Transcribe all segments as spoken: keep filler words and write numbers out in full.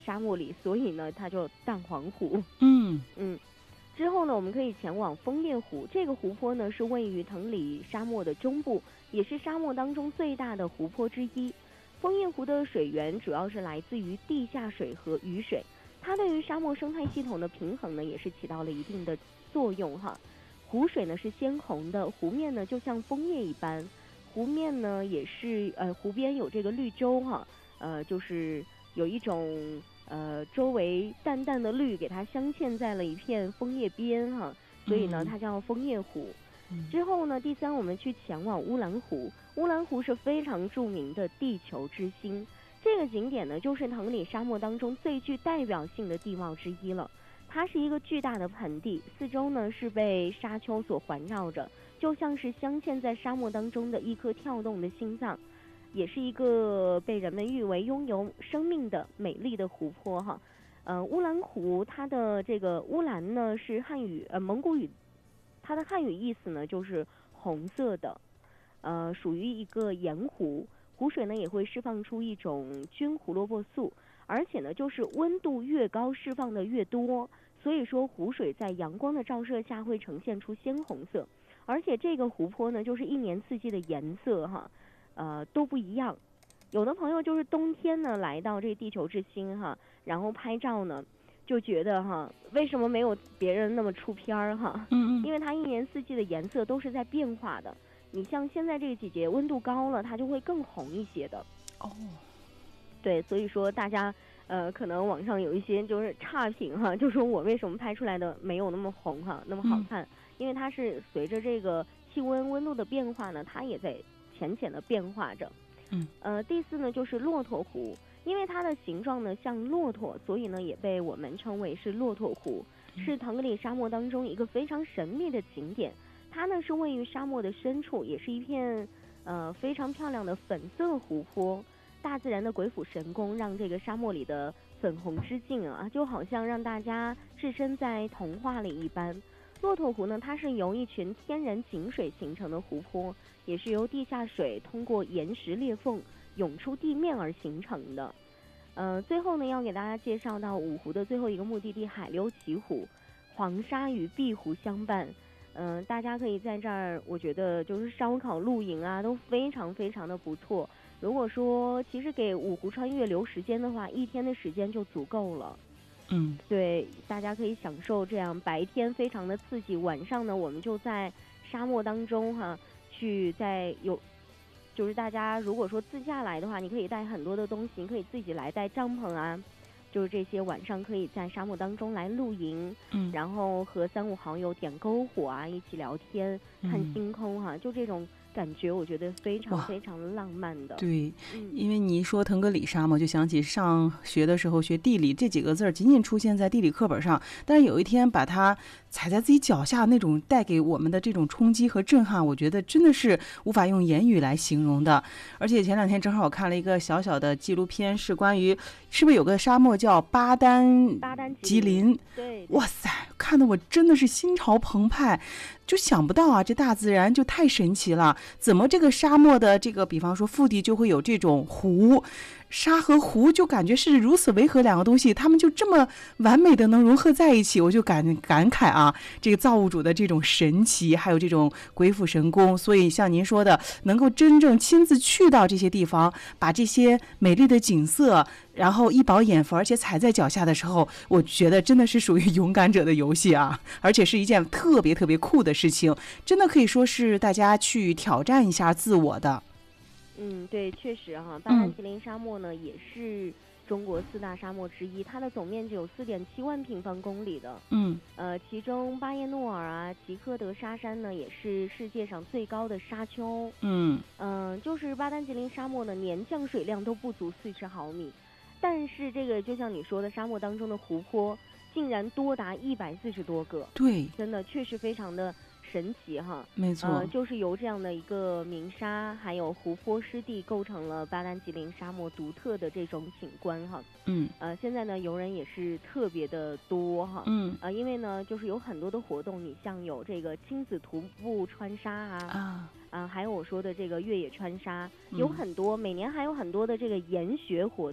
沙漠里，所以呢它叫蛋黄湖。 嗯嗯，之后呢我们可以前往枫叶湖，这个湖泊呢是位于腾里沙漠的中部，也是沙漠当中最大的湖泊之一。枫叶湖的水源主要是来自于地下水和雨水，它对于沙漠生态系统的平衡呢也是起到了一定的作用哈。湖水呢是鲜红的，湖面呢就像枫叶一般，湖面呢也是呃湖边有这个绿洲哈，呃就是有一种呃周围淡淡的绿给它镶嵌在了一片枫叶边哈，所以呢它叫枫叶湖。之后呢，第三我们去前往乌兰湖，乌兰湖是非常著名的地球之星，这个景点呢就是腾里沙漠当中最具代表性的地貌之一了。它是一个巨大的盆地，四周呢是被沙丘所环绕着，就像是镶嵌在沙漠当中的一颗跳动的心脏，也是一个被人们誉为拥有生命的美丽的湖泊哈。呃，乌兰湖它的这个乌兰呢是汉语呃蒙古语，它的汉语意思呢就是红色的，呃，属于一个盐湖，湖水呢也会释放出一种菌胡萝卜素，而且呢就是温度越高释放的越多，所以说湖水在阳光的照射下会呈现出鲜红色，而且这个湖泊呢就是一年四季的颜色哈，呃都不一样。有的朋友就是冬天呢来到这地球之星哈，然后拍照呢就觉得哈，为什么没有别人那么出片儿哈？ 嗯嗯， 因为它一年四季的颜色都是在变化的。你像现在这个季节温度高了，它就会更红一些的。 哦， 对，所以说大家呃可能网上有一些就是差评哈，就说我为什么拍出来的没有那么红哈，那么好看，嗯、因为它是随着这个气温温度的变化呢，它也在浅浅的变化着。 嗯， 呃，第四呢就是骆驼湖，因为它的形状呢像骆驼，所以呢也被我们称为是骆驼湖，是腾格里沙漠当中一个非常神秘的景点。它呢是位于沙漠的深处，也是一片呃非常漂亮的粉色湖泊。大自然的鬼斧神工，让这个沙漠里的粉红之境啊，就好像让大家置身在童话里一般。骆驼湖呢，它是由一群天然井水形成的湖泊，也是由地下水通过岩石裂缝涌出地面而形成的。呃，最后呢，要给大家介绍到五湖的最后一个目的地海溜奇湖，黄沙与碧湖相伴。嗯、呃，大家可以在这儿，我觉得就是烧烤、露营啊，都非常非常的不错。如果说其实给五湖穿越留时间的话，一天的时间就足够了。 嗯， 对，大家可以享受这样白天非常的刺激，晚上呢我们就在沙漠当中哈，去在有，就是大家如果说自驾来的话，你可以带很多的东西，你可以自己来带帐篷啊，就是这些晚上可以在沙漠当中来露营， 嗯， 然后和三五好友点篝火啊，一起聊天，看星空哈、啊，就这种感觉我觉得非常非常浪漫的。 对、 嗯， 因为你一说腾格里沙漠，就想起上学的时候学地理，这几个字儿仅仅出现在地理课本上，但是有一天把它踩在自己脚下，那种带给我们的这种冲击和震撼，我觉得真的是无法用言语来形容的。而且前两天正好我看了一个小小的纪录片，是关于是不是有个沙漠叫巴丹巴丹吉林？ 对， 哇塞，看得我真的是心潮澎湃，就想不到啊，这大自然就太神奇了，怎么这个沙漠的这个比方说腹地就会有这种湖，沙和湖就感觉是如此违和两个东西，他们就这么完美的能融合在一起，我就感感慨啊，这个造物主的这种神奇，还有这种鬼斧神工。所以像您说的，能够真正亲自去到这些地方，把这些美丽的景色然后一饱眼福，而且踩在脚下的时候，我觉得真的是属于勇敢者的游戏啊，而且是一件特别特别酷的事情，真的可以说是大家去挑战一下自我的。 嗯，对，确实哈，巴丹吉林沙漠呢、嗯、也是中国四大沙漠之一，它的总面积有四点七万平方公里的。 嗯， 呃，其中巴彦淖尔啊、吉诃德沙山呢，也是世界上最高的沙丘。 嗯嗯、呃，就是巴丹吉林沙漠的年降水量都不足四十毫米，但是这个就像你说的，沙漠当中的湖泊竟然多达一百四十多个。 对， 真的确实非常的神奇哈， 没错、 呃，就是由这样的一个鸣沙还有湖泊湿地构成了巴丹吉林沙漠独特的这种景观哈。 嗯， 呃，现在呢游人也是特别的多哈。 嗯， 呃，因为呢就是有很多的活动，你像有这个亲子徒步穿沙啊， 啊，啊、 呃，还有我说的这个越野穿沙，有很多、嗯、每年还有很多的这个研学活动。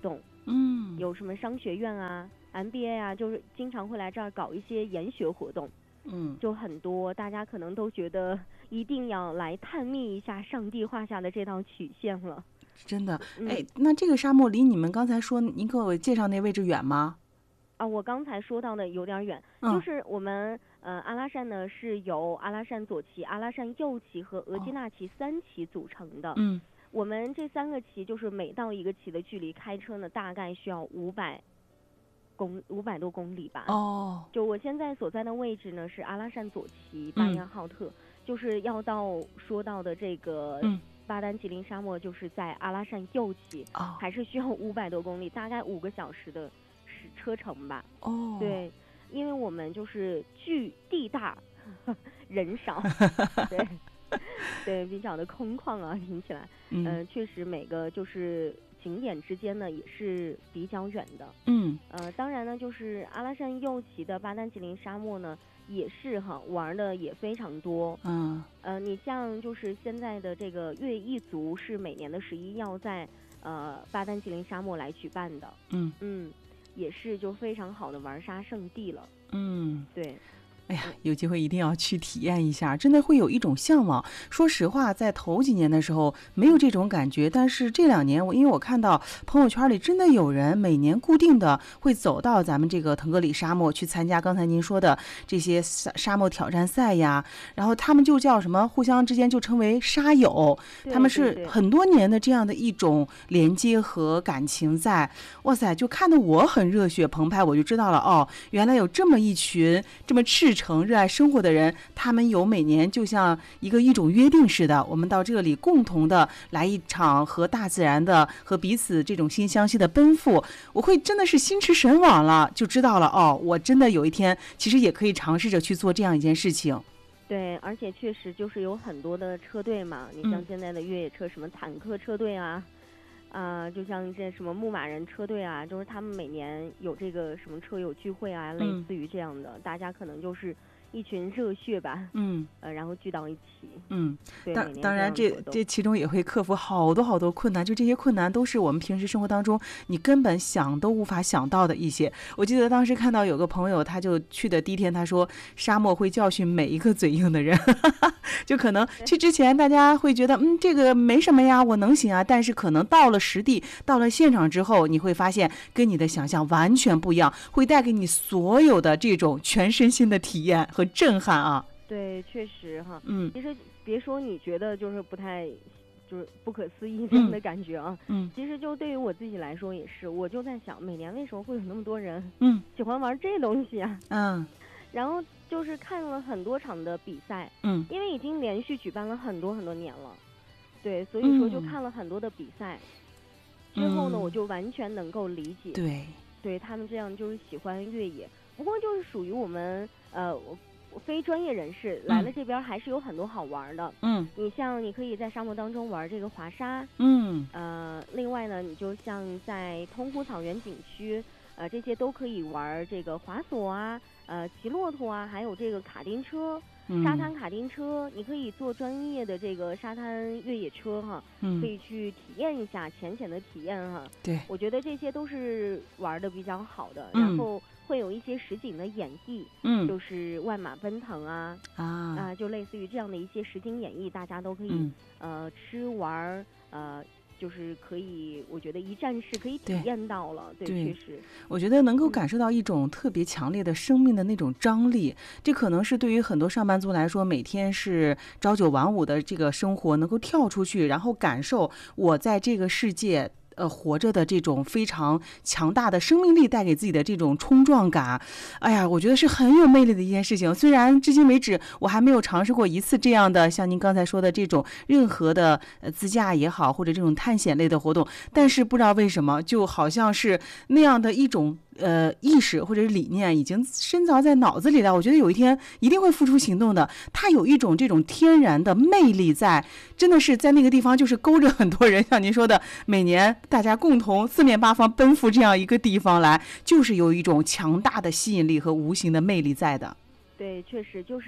嗯， 有什么商学院啊、M B A 啊，就是经常会来这儿搞一些研学活动。 嗯， 就很多，大家可能都觉得一定要来探秘一下上帝画下的这道曲线了。 真的， 嗯、 哎，那这个沙漠离你们刚才说您给我介绍那位置远吗？ 啊，我刚才说到的有点远， 嗯、 就是我们呃阿拉善呢是由阿拉善左旗、阿拉善右旗和额济纳旗三旗组成的。 嗯， 我们这三个旗就是每到一个旗的距离，开车呢大概需要五百公五百多公里吧。 哦， 就我现在所在的位置呢是阿拉善左旗巴彦浩特，嗯、就是要到说到的这个巴丹吉林沙漠，就是在阿拉善右旗， 哦、 还是需要五百多公里，大概五个小时的车程吧。 哦， 对，因为我们就是距地大人少，对对，比较的空旷啊，听起来，嗯、呃，确实每个就是景点之间呢也是比较远的。 嗯， 呃，当然呢，就是阿拉善右旗的巴丹吉林沙漠呢，也是哈玩的也非常多。 嗯， 呃，你像就是现在的这个越彝族是每年的十一要在呃巴丹吉林沙漠来举办的。 嗯嗯，也是就非常好的玩沙圣地了。 嗯， 对。 哎呀，有机会一定要去体验一下，真的会有一种向往。说实话，在头几年的时候没有这种感觉，但是这两年我因为我看到朋友圈里真的有人每年固定的会走到咱们这个腾格里沙漠去参加刚才您说的这些沙沙漠挑战赛呀，然后他们就叫什么，互相之间就称为沙友，他们是很多年的这样的一种连接和感情在。哇塞，就看得我很热血澎湃，我就知道了哦，原来有这么一群这么赤诚热爱生活的人，他们有每年就像一个一种约定似的，我们到这里共同的来一场和大自然的和彼此这种心相惜的奔赴，我会真的是心驰神往了，就知道了哦，我真的有一天其实也可以尝试着去做这样一件事情。 对，而且确实就是有很多的车队嘛，你像现在的越野车，什么坦克车队啊。嗯啊、呃，就像这什么牧马人车队啊，就是他们每年有这个什么车友聚会啊，类似于这样的，嗯、大家可能就是一群热血吧， 嗯， 呃，然后聚到一起， 嗯， 对， 当当然这这其中也会克服好多好多困难，就这些困难都是我们平时生活当中你根本想都无法想到的一些。我记得当时看到有个朋友，他就去的第一天，他说沙漠会教训每一个嘴硬的人，就可能去之前大家会觉得嗯这个没什么呀，我能行啊，但是可能到了实地，到了现场之后，你会发现跟你的想象完全不一样，会带给你所有的这种全身心的体验和震撼啊。 对，确实哈， 嗯， 其实别说你觉得就是不太，就是不可思议这样的感觉啊， 嗯， 其实就对于我自己来说也是，我就在想，每年为什么会有那么多人， 嗯， 喜欢玩这东西啊， 嗯， 然后就是看了很多场的比赛， 嗯， 因为已经连续举办了很多很多年了，对，所以说就看了很多的比赛，嗯、之后呢，我就完全能够理解， 对， 对他们这样就是喜欢越野，不过就是属于我们呃我。非专业人士来了这边还是有很多好玩的， 嗯， 你像你可以在沙漠当中玩这个滑沙， 嗯， 呃，另外呢，你就像在通湖草原景区，呃，这些都可以玩这个滑索啊，呃，骑骆驼啊，还有这个卡丁车，沙滩卡丁车，你可以坐专业的这个沙滩越野车哈， 嗯， 可以去体验一下浅浅的体验哈。 对， 我觉得这些都是玩的比较好的，然后。会有一些实景的演绎， 嗯， 就是万马奔腾啊， 啊啊、呃，就类似于这样的一些实景演绎，大家都可以、 嗯、 呃吃玩呃，就是可以，我觉得一站式可以体验到了，对， 对， 确实， 我觉得能够感受到一种特别强烈的生命的那种张力，这可能是对于很多上班族来说，每天是朝九晚五的这个生活，能够跳出去，然后感受我在这个世界。呃，活着的这种非常强大的生命力带给自己的这种冲撞感，哎呀，我觉得是很有魅力的一件事情。虽然至今为止我还没有尝试过一次这样的，像您刚才说的这种任何的呃自驾也好，或者这种探险类的活动，但是不知道为什么，就好像是那样的一种呃意识或者是理念已经深凿在脑子里了。我觉得有一天一定会付出行动的。它有一种这种天然的魅力在，真的是在那个地方就是勾着很多人，像您说的，每年。大家共同四面八方奔赴这样一个地方来，就是有一种强大的吸引力和无形的魅力在的。 对，确实就是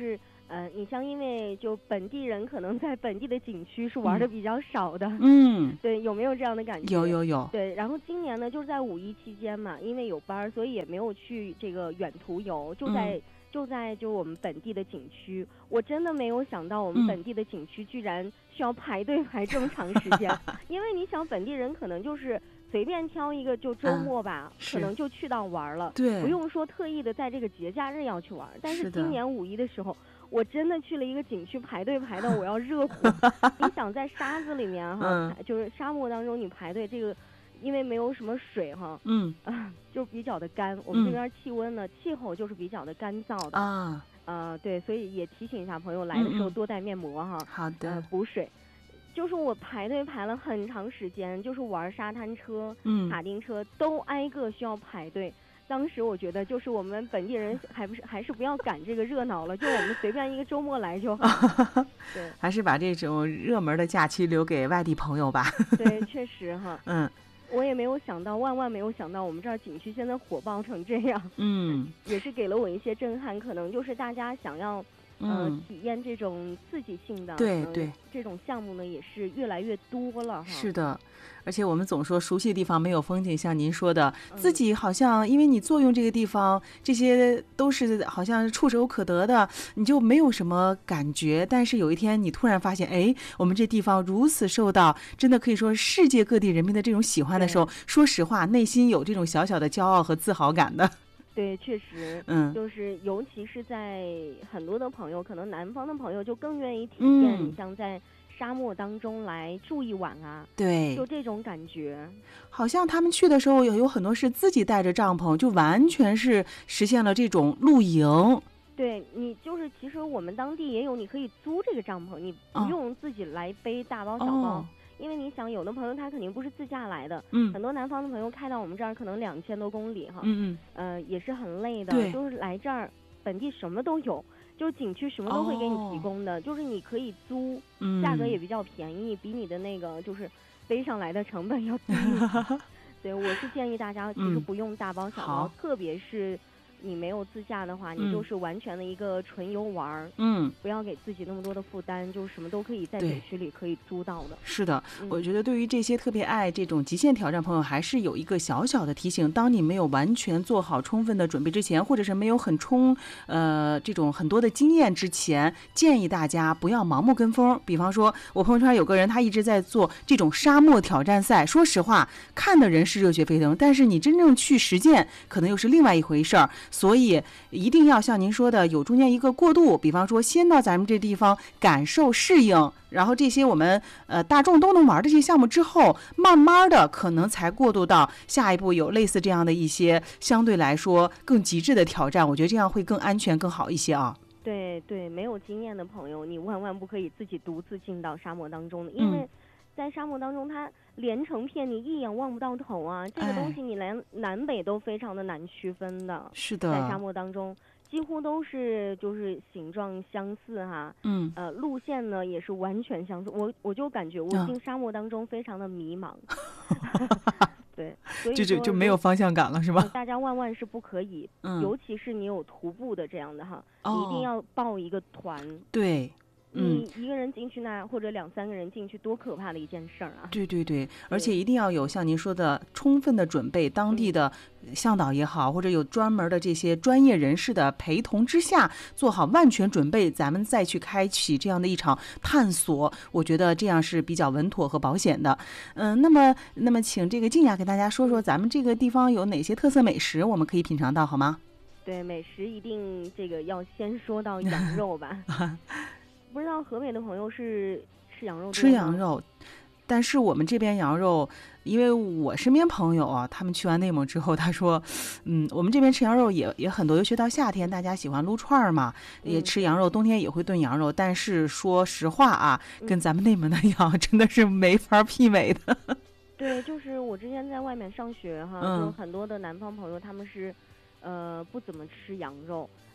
嗯、呃，你像因为就本地人可能在本地的景区是玩的比较少的， 嗯， 对，有没有这样的感觉？ 有有有。 对，然后今年呢，就是在五一期间嘛，因为有班儿，所以也没有去这个远途游，就在、嗯、就在就我们本地的景区。我真的没有想到，我们本地的景区居然需要排队排这么长时间，嗯、因为你想本地人可能就是随便挑一个就周末吧，嗯、可能就去到玩了， 对， 不用说特意的在这个节假日要去玩。但是今年五一的时候，我真的去了一个景区，排队排到我要热火。你想在沙子里面哈，嗯、就是沙漠当中你排队，这个因为没有什么水哈， 嗯啊，就比较的干。我们这边气温呢，嗯、气候就是比较的干燥的啊。 呃，对，所以也提醒一下朋友，来的时候多带面膜哈。 嗯、好的、 呃，补水。就是我排队排了很长时间，就是玩沙滩车、 嗯、 卡丁车都挨个需要排队。当时我觉得，就是我们本地人还不是还是不要赶这个热闹了，就我们随便一个周末来就好。对， 还是把这种热门的假期留给外地朋友吧。 对，确实哈。 嗯。 我也没有想到，万万没有想到，我们这儿景区现在火爆成这样。 嗯， 也是给了我一些震撼，可能就是大家想要。呃， 嗯、 体验这种刺激性的， 对对、呃， 这种项目呢也是越来越多了哈。 是的，而且我们总说熟悉的地方没有风景，像您说的，嗯、自己好像因为你坐拥这个地方，这些都是好像触手可得的，你就没有什么感觉。但是有一天你突然发现，哎，我们这地方如此受到真的可以说世界各地人民的这种喜欢的时候，说实话，内心有这种小小的骄傲和自豪感的。 对，确实， 嗯， 就是尤其是在很多的朋友，可能南方的朋友就更愿意体验， 嗯、 你像在沙漠当中来住一晚啊， 对， 就这种感觉。 好像他们去的时候有有很多是自己带着帐篷，就完全是实现了这种露营。 对，你就是其实我们当地也有，你可以租这个帐篷，你不用自己来背大包小包。 哦， 因为你想，有的朋友他肯定不是自驾来的， 嗯， 很多南方的朋友开到我们这儿可能两千多公里哈， 嗯嗯， 呃，也是很累的， 对， 就是来这儿本地什么都有，就是景区什么都会给你提供的，哦、就是你可以租， 嗯， 价格也比较便宜，比你的那个就是背上来的成本要低。对，我是建议大家其实不用大包小包， 嗯、 特别是。你没有自驾的话，你就是完全的一个纯游玩， 嗯， 不要给自己那么多的负担，就是什么都可以在景区里可以租到的。 是的、 嗯， 我觉得对于这些特别爱这种极限挑战朋友，还是有一个小小的提醒：当你没有完全做好充分的准备之前，或者是没有很充呃这种很多的经验之前，建议大家不要盲目跟风。比方说，我朋友圈有个人，他一直在做这种沙漠挑战赛，说实话，看的人是热血沸腾，但是你真正去实践，可能又是另外一回事儿。所以一定要像您说的，有中间一个过渡，比方说先到咱们这地方感受适应，然后这些我们呃大众都能玩的这些项目之后，慢慢的可能才过渡到下一步有类似这样的一些相对来说更极致的挑战，我觉得这样会更安全更好一些啊。 对对，没有经验的朋友，你万万不可以自己独自进到沙漠当中的，因为、嗯在沙漠当中，它连成片，你一眼望不到头啊！这个东西你连南北都非常的难区分的。 是的， 在沙漠当中，几乎都是就是形状相似哈， 嗯， 呃，路线呢也是完全相似。我我就感觉我进沙漠当中非常的迷茫。嗯、对，所以就就就没有方向感了，是吧？ 大家万万是不可以， 嗯、 尤其是你有徒步的这样的哈， 哦、 你一定要报一个团。 对。 你一个人进去那，或者两三个人进去，多可怕的一件事儿啊！ 对对对，而且一定要有像您说的充分的准备，当地的向导也好，或者有专门的这些专业人士的陪同之下，做好万全准备，咱们再去开启这样的一场探索，我觉得这样是比较稳妥和保险的。嗯、呃，那么那么请这个静雅给大家说说咱们这个地方有哪些特色美食，我们可以品尝到，好吗？ 对，美食一定这个要先说到羊肉吧。不知道河北的朋友是吃羊肉？ 吃羊肉，但是我们这边羊肉，因为我身边朋友啊，他们去完内蒙之后，他说，嗯，我们这边吃羊肉也也很多，尤其到夏天，大家喜欢撸串儿嘛，也吃羊肉，冬天也会炖羊肉。但是说实话啊，跟咱们内蒙的羊真的是没法媲美的。 对，就是我之前在外面上学哈， 嗯、 就很多的南方朋友他们是，呃，不怎么吃羊肉。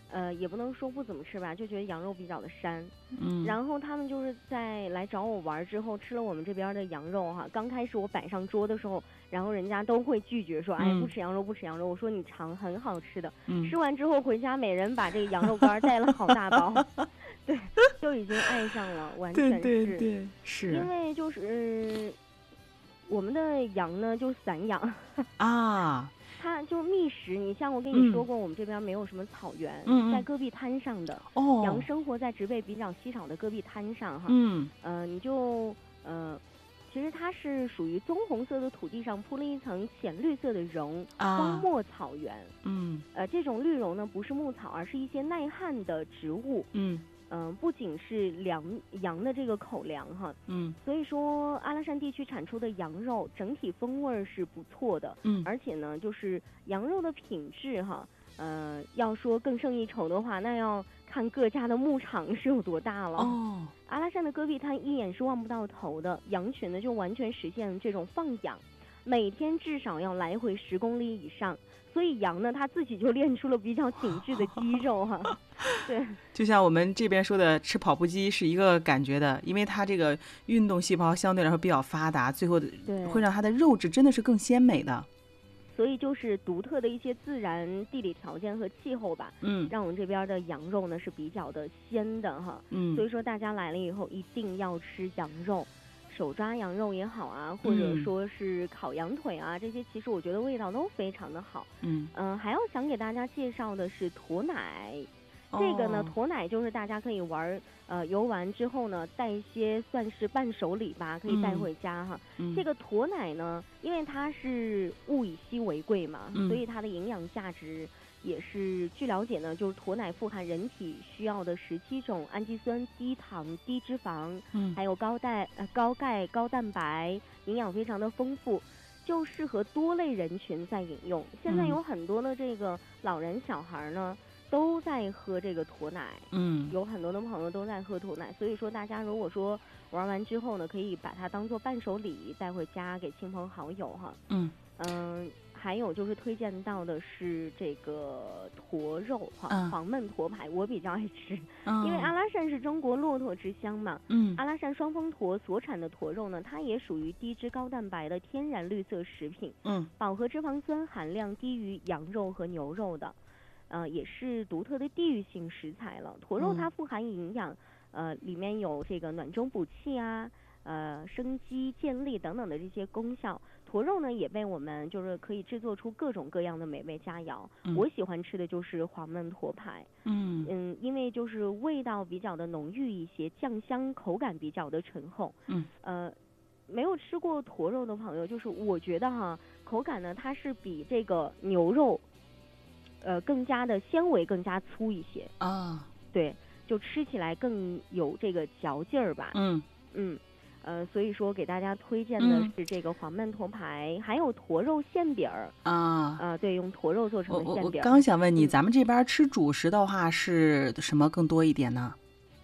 呃，也不能说不怎么吃吧，就觉得羊肉比较的膻。 嗯， 然后他们就是在来找我玩之后，吃了我们这边的羊肉哈。刚开始我摆上桌的时候，然后人家都会拒绝说，哎，不吃羊肉，不吃羊肉。我说你尝，很好吃的。 嗯， 吃完之后回家，每人把这个羊肉干带了好大包，对，就已经爱上了，完全是。 对对对，是。 因为就是、呃、我们的羊呢，就是散养啊。 它就觅食，你像我跟你说过，嗯、我们这边没有什么草原，嗯、在戈壁滩上的、哦、羊生活在植被比较稀少的戈壁滩上哈，嗯，呃，你就呃，其实它是属于棕红色的土地上铺了一层浅绿色的绒，啊、荒漠草原，嗯，呃，这种绿绒呢不是牧草，而是一些耐旱的植物，嗯。嗯、呃，不仅是粮羊的这个口粮哈，嗯，所以说阿拉善地区产出的羊肉整体风味是不错的，嗯，而且呢，就是羊肉的品质哈，呃，要说更胜一筹的话，那要看各家的牧场是有多大了。哦，阿拉善的戈壁滩一眼是望不到头的，羊群呢就完全实现这种放养，每天至少要来回十公里以上。所以羊呢，它自己就练出了比较紧致的肌肉哈，对， 就像我们这边说的吃跑步机是一个感觉的，因为它这个运动细胞相对来说比较发达，最后会让它的肉质真的是更鲜美的。 所以就是独特的一些自然地理条件和气候吧，嗯，让我们这边的羊肉呢是比较的鲜的哈，嗯，所以说大家来了以后一定要吃羊肉。手抓羊肉也好啊，或者说是烤羊腿啊，嗯、这些其实我觉得味道都非常的好。嗯嗯、呃，还要想给大家介绍的是驼奶，哦、这个呢，驼奶就是大家可以玩呃游玩之后呢，带一些算是伴手礼吧，可以带回家哈。嗯、这个驼奶呢，因为它是物以稀为贵嘛，嗯、所以它的营养价值。也是据了解呢，就是驼奶富含人体需要的十七种氨基酸、低糖、低脂肪，嗯，还有高钙、呃高钙、高蛋白，营养非常的丰富，就适合多类人群在饮用。现在有很多的这个老人、小孩呢，都在喝这个驼奶，嗯，有很多的朋友都在喝驼奶，所以说大家如果说玩完之后呢，可以把它当做伴手礼带回家给亲朋好友哈，嗯嗯。呃还有就是推荐到的是这个驼肉哈，嗯、黄焖驼排，我比较爱吃，嗯、因为阿拉善是中国骆驼之乡嘛，嗯，阿拉善双峰驼所产的驼肉呢，它也属于低脂高蛋白的天然绿色食品，嗯，饱和脂肪酸含量低于羊肉和牛肉的，呃，也是独特的地域性食材了。驼肉它富含营养，呃，里面有这个暖中补气啊。呃，生肌健力等等的这些功效，驼肉呢也被我们就是可以制作出各种各样的美味佳肴。嗯、我喜欢吃的就是黄焖驼排，嗯嗯，因为就是味道比较的浓郁一些，酱香口感比较的醇厚。嗯，呃，没有吃过驼肉的朋友，就是我觉得哈，口感呢它是比这个牛肉，呃，更加的纤维更加粗一些啊。对，就吃起来更有这个嚼劲儿吧。嗯嗯。呃，所以说给大家推荐的是这个黄焖驼排，嗯、还有驼肉馅饼儿啊，呃，对，用驼肉做成的馅饼。 我我刚想问你，嗯、咱们这边吃主食的话是什么更多一点呢？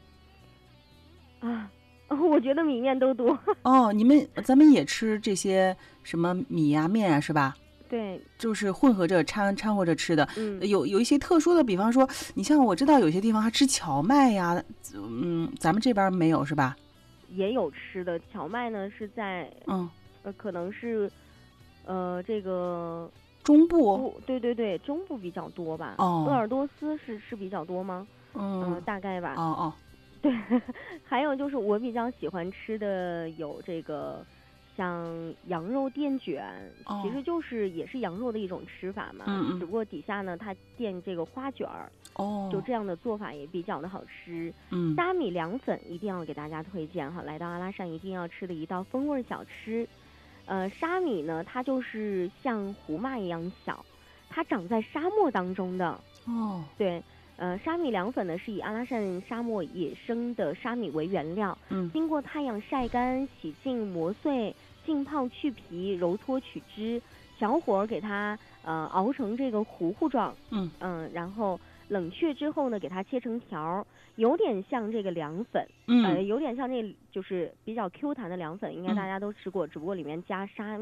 啊，我觉得米面都多。 哦，你们咱们也吃这些什么米呀、面啊，是吧？ 对， 就是混合着掺掺和着吃的。嗯，有有一些特殊的，比方说，你像我知道有些地方还吃荞麦呀，嗯，咱们这边没有是吧？ 也有吃的，荞麦呢是在嗯呃可能是呃这个中部， 对对对，中部比较多吧。哦，鄂尔多斯是是比较多吗？嗯、呃，大概吧。 哦哦， 对，还有就是我比较喜欢吃的有这个像羊肉垫卷，哦、其实就是也是羊肉的一种吃法嘛，嗯嗯，只不过底下呢它垫这个花卷儿。哦，就这样的做法也比较的好吃。嗯，沙米凉粉一定要给大家推荐哈，来到阿拉善一定要吃的一道风味小吃。呃，沙米呢，它就是像胡麻一样小，它长在沙漠当中的。哦，对，呃，沙米凉粉呢是以阿拉善沙漠野生的沙米为原料，嗯，经过太阳晒干、洗净、磨碎、浸泡去皮、揉搓取汁，小火给它呃熬成这个糊糊状。嗯嗯，然后。冷却之后呢，给它切成条，有点像这个凉粉，嗯，呃，有点像这就是比较 Q 弹的凉粉，应该大家都吃过，嗯、只不过里面加沙米，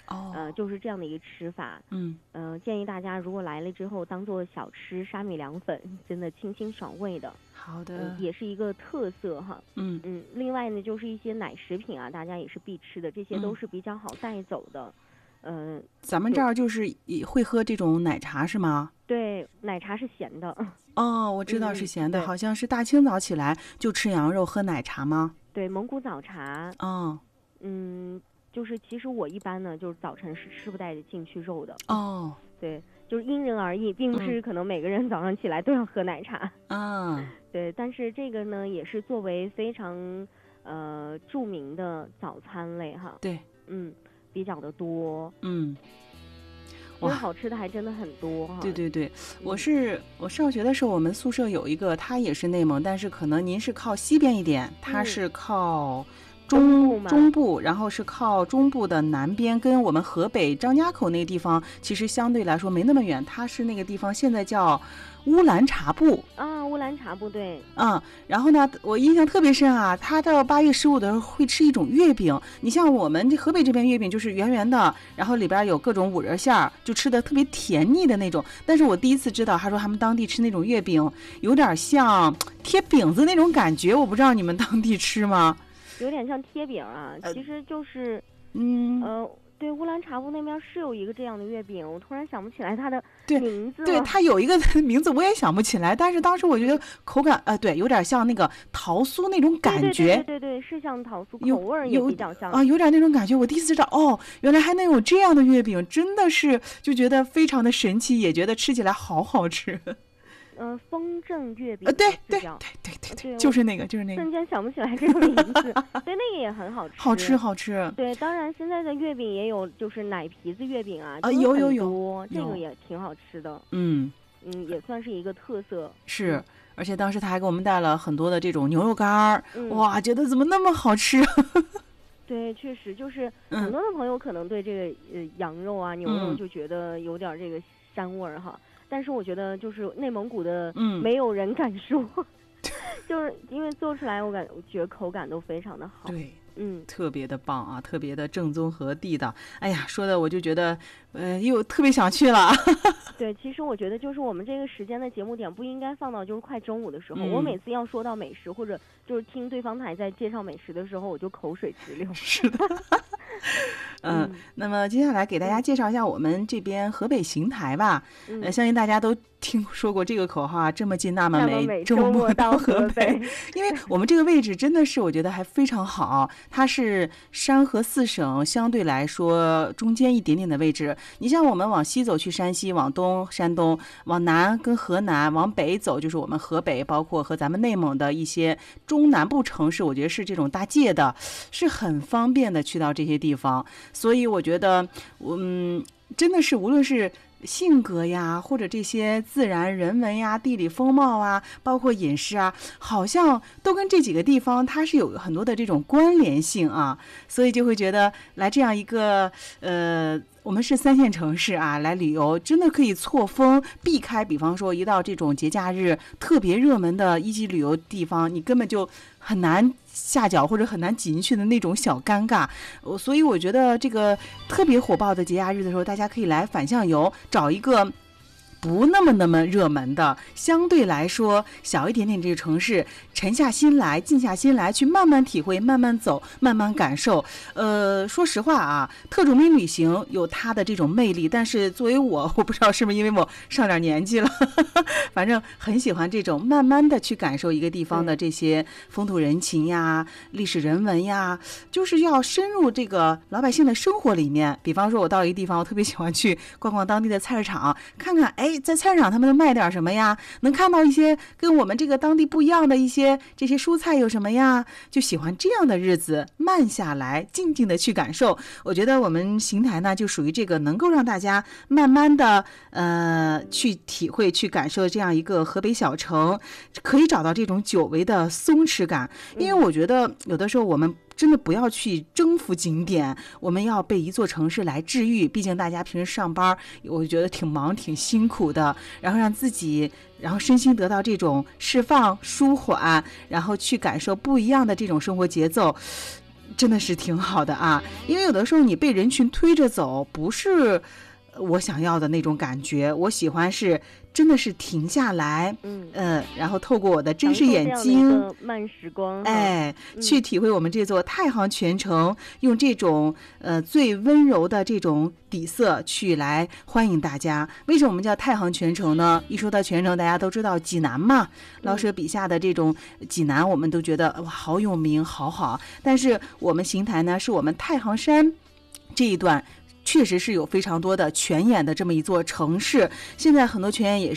哦， 呃，就是这样的一个吃法。 嗯， 呃，建议大家如果来了之后当做小吃沙米凉粉，真的清清爽胃的。 好的， 嗯，也是一个特色哈。 嗯嗯，另外呢，就是一些奶食品啊，大家也是必吃的，这些都嗯是比较好带走的。嗯、 咱们这儿就是也会喝这种奶茶是吗？ 对，奶茶是咸的。 哦，我知道嗯嗯是咸的， 对好像是大清早起来就吃羊肉喝奶茶吗？ 对，蒙古早茶。 哦嗯，就是其实我一般呢，就是早晨是吃不带进去肉的。 哦对，就是因人而异，并不是可能每个人早上起来都要喝奶茶。 啊， 对，但是这个呢，也是作为非常呃著名的早餐类哈。 对， 嗯，比较的多。 嗯。 其实好吃的还真的很多哈。 对对对，我嗯是我上学的时候，我们宿舍有一个，他也是内蒙，但是可能您是靠西边一点，他嗯是靠中部吗中中部，然后是靠中部的南边，跟我们河北张家口那个地方其实相对来说没那么远，它是那个地方现在叫乌兰察布。 啊，乌兰察布对。 嗯，然后呢，我印象特别深啊，他到八月十五的时候会吃一种月饼。你像我们这河北这边月饼就是圆圆的，然后里边有各种五仁馅儿，就吃的特别甜腻的那种。但是我第一次知道，他说他们当地吃那种月饼，有点像贴饼子那种感觉，我不知道你们当地吃吗？ 有点像贴饼啊， 呃其实就是嗯， 呃，对，乌兰察布那边是有一个这样的月饼，我突然想不起来它的对名字了。 对，它有一个名字我也想不起来，但是当时我觉得口感，呃，对，有点像那个桃酥那种感觉。 对对对对对，是像桃酥， 有口味儿也有比较像啊，有点那种感觉。我第一次知道，哦，原来还能有这样的月饼，真的是就觉得非常的神奇，也觉得吃起来好好吃。 呃，风筝月饼呃，对对是叫对对对对我就是那个，就是那个， 瞬间想不起来这个名字。对，那个也很好吃。 好吃好吃。 对，当然现在的月饼也有，就是奶皮子月饼啊， 啊就是很有有有多，这有个也挺好吃的。 嗯， 嗯，也算是一个特色。 是。而且当时他还给我们带了很多的这种牛肉干儿， 嗯哇，觉得怎么那么好吃？ 对，确实就是嗯很多的朋友可能对这个呃羊肉啊、牛肉嗯就觉得有点这个膻味儿哈，但是我觉得就是内蒙古的， 嗯没有人敢说，就是因为做出来我感我觉得口感都非常的好。 对。 嗯， 特别的棒啊，特别的正宗和地道。哎呀，说的我就觉得，呃，又特别想去了。 对，其实我觉得就是我们这个时间的节目点不应该放到就是快中午的时候。 嗯我每次要说到美食或者就是听对方台在介绍美食的时候，我就口水直流。 是的。嗯， 嗯那么接下来给大家介绍一下我们这边河北邢台吧。 嗯呃，相信大家都听说过这个口号啊，这么近那么美， 那么美， 周末末到河河北。因为我们这个位置真的是我觉得还非常好，它是山河四省相对来说中间一点点的位置。你像我们往西走去山西，往东山东，往南跟河南，往北走就是我们河北，包括和咱们内蒙的一些中南部城市，我觉得是这种搭界的，是很方便的去到这些地方。所以我觉得，嗯，真的是无论是性格呀，或者这些自然人文呀、地理风貌啊，包括饮食啊，好像都跟这几个地方它是有很多的这种关联性啊，所以就会觉得来这样一个呃。我们是三线城市啊，来旅游真的可以错峰避开，比方说一到这种节假日特别热门的一级旅游地方，你根本就很难下脚或者很难挤进去的那种小尴尬。我所以我觉得这个特别火爆的节假日的时候，大家可以来反向游，找一个不那么那么热门的，相对来说小一点点这个城市，沉下心来，静下心来，去慢慢体会，慢慢走，慢慢感受。呃，说实话啊，特种兵旅行有它的这种魅力，但是作为我，我不知道是不是因为我上点年纪了，反正很喜欢这种慢慢的去感受一个地方的这些风土人情呀、历史人文呀，就是要深入这个老百姓的生活里面。比方说，我到一个地方，我特别喜欢去逛逛当地的菜市场，看看哎。在菜市场他们都卖点什么呀？能看到一些跟我们这个当地不一样的一些这些蔬菜有什么呀？就喜欢这样的日子，慢下来，静静的去感受。我觉得我们邢台呢，就属于这个能够让大家慢慢的呃去体会、去感受这样一个河北小城，可以找到这种久违的松弛感。因为我觉得有的时候我们真的不要去征服景点，我们要被一座城市来治愈。毕竟大家平时上班，我觉得挺忙挺辛苦的，然后让自己，然后身心得到这种释放、舒缓，然后去感受不一样的这种生活节奏。 真的是挺好的啊，因为有的时候你被人群推着走，不是我想要的那种感觉，我喜欢是真的是停下来， 嗯呃，然后透过我的真实眼睛， 慢时光， 哎， 嗯、 去体会我们这座太行泉城，用这种呃最温柔的这种底色去来欢迎大家。为什么我们叫太行泉城呢？一说到泉城，大家都知道济南嘛，老舍笔下的这种济南，我们都觉得哇好有名，好好。但是我们邢台呢，是我们太行山这一段。确实是有非常多的泉眼的这么一座城市，现在很多泉眼也